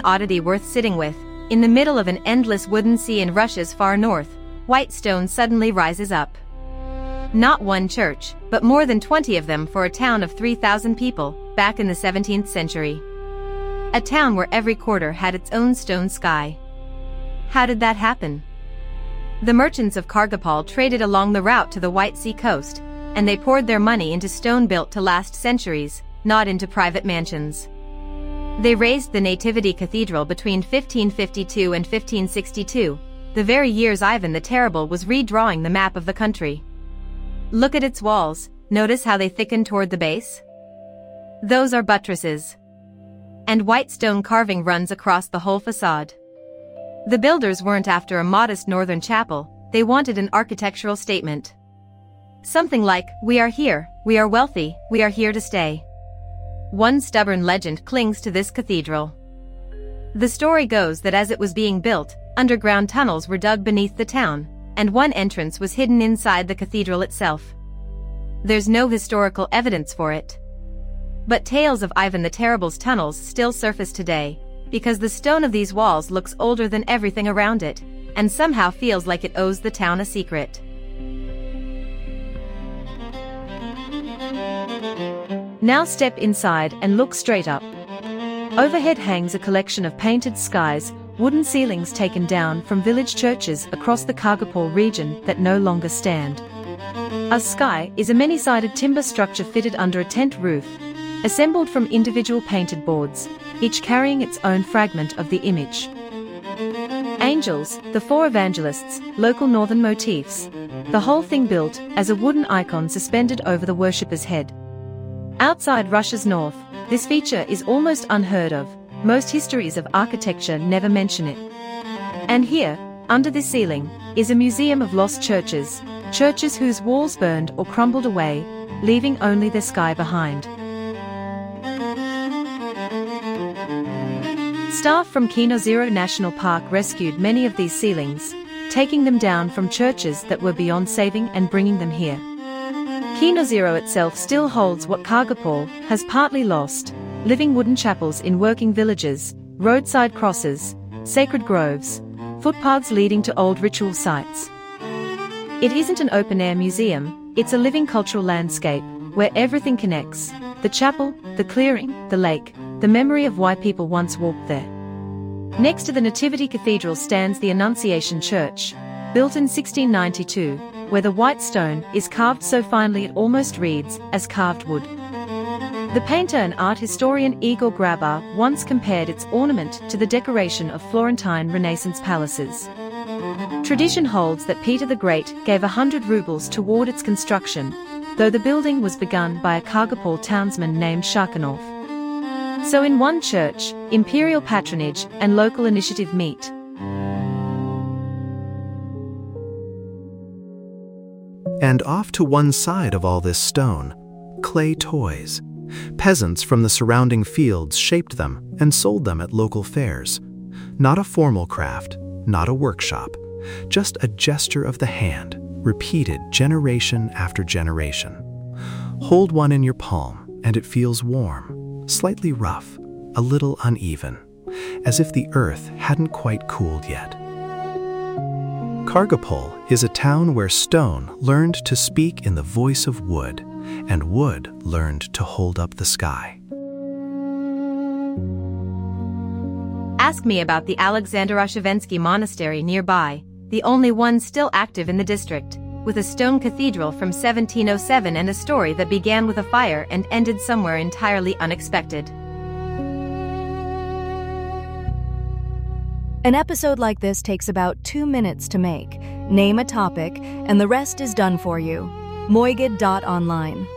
oddity worth sitting with. In the middle of an endless wooden sea in Russia's far north, white stone suddenly rises up. Not one church, but more than 20 of them for a town of 3,000 people, back in the 17th century. A town where every quarter had its own stone sky. How did that happen? The merchants of Kargopol traded along the route to the White Sea coast, and they poured their money into stone built to last centuries, not into private mansions. They raised the Nativity Cathedral between 1552 and 1562, the very years Ivan the Terrible was redrawing the map of the country. Look at its walls, notice how they thicken toward the base? Those are buttresses. And white stone carving runs across the whole facade. The builders weren't after a modest northern chapel, they wanted an architectural statement. Something like, "We are here, we are wealthy, we are here to stay." One stubborn legend clings to this cathedral. The story goes that as it was being built, underground tunnels were dug beneath the town, and one entrance was hidden inside the cathedral itself. There's no historical evidence for it. But tales of Ivan the Terrible's tunnels still surface today, because the stone of these walls looks older than everything around it, and somehow feels like it owes the town a secret. Now step inside and look straight up. Overhead hangs a collection of painted skies, wooden ceilings taken down from village churches across the Kargopol region that no longer stand. A sky is a many-sided timber structure fitted under a tent roof, assembled from individual painted boards, each carrying its own fragment of the image. Angels, the four evangelists, local northern motifs. The whole thing built as a wooden icon suspended over the worshipper's head. Outside Russia's north, this feature is almost unheard of. Most histories of architecture never mention it. And here, under this ceiling, is a museum of lost churches, churches whose walls burned or crumbled away, leaving only the sky behind. Staff from Kino Zero National Park rescued many of these ceilings, taking them down from churches that were beyond saving and bringing them here. Kino Zero itself still holds what Kargopol has partly lost: living wooden chapels in working villages, roadside crosses, sacred groves, footpaths leading to old ritual sites. It isn't an open-air museum, it's a living cultural landscape, where everything connects: the chapel, the clearing, the lake, the memory of why people once walked there. Next to the Nativity Cathedral stands the Annunciation Church, built in 1692, where the white stone is carved so finely it almost reads as carved wood. The painter and art historian Igor Grabar once compared its ornament to the decoration of Florentine Renaissance palaces. Tradition holds that Peter the Great gave 100 rubles toward its construction, though the building was begun by a Kargopol townsman named Sharkanov. So in one church, imperial patronage and local initiative meet. And off to one side of all this stone, clay toys. Peasants from the surrounding fields shaped them and sold them at local fairs. Not a formal craft, not a workshop, just a gesture of the hand, repeated generation after generation. Hold one in your palm, and it feels warm, slightly rough, a little uneven, as if the earth hadn't quite cooled yet. Kargopol is a town where stone learned to speak in the voice of wood, and wood learned to hold up the sky. Ask me about the Alexander-Oshevensky Monastery nearby, the only one still active in the district, with a stone cathedral from 1707 and a story that began with a fire and ended somewhere entirely unexpected. An episode like this takes about 2 minutes to make. Name a topic, and the rest is done for you. Moigid.online